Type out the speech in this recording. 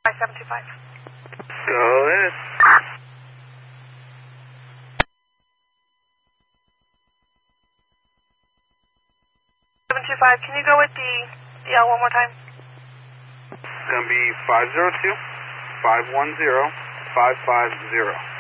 725. Go ahead. 725, can you go with the L one more time? It's going to be 502-510-550.